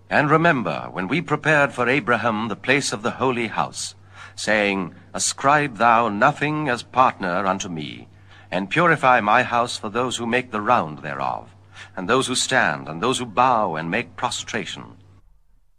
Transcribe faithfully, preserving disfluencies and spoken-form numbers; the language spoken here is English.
And remember, when we prepared for Abraham the place of the holy house, saying, Ascribe thou nothing as partner unto me, and purify my house for those who make the round thereof, and those who stand, and those who bow and make prostration.